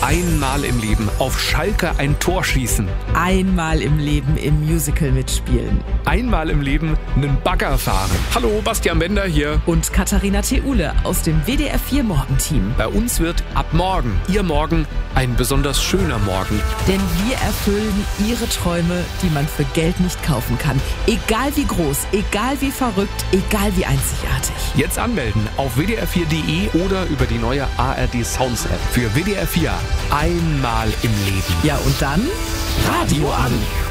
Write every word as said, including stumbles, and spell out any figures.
Einmal im Leben auf Schalke ein Tor schießen. Einmal im Leben im Musical mitspielen. Einmal im Leben einen Bagger fahren. Hallo, Bastian Bender hier. Und Katharina Theule aus dem W D R vier Morgenteam. Bei uns wird ab morgen, Ihr Morgen, ein besonders schöner Morgen. Denn wir erfüllen Ihre Träume, die man für Geld nicht kaufen kann. Egal wie groß, egal wie verrückt, egal wie einzigartig. Jetzt anmelden auf w d r vier punkt d e oder über die neue A R D Sounds App. Für W D R vier einmal im Leben. Ja, und dann Radio an.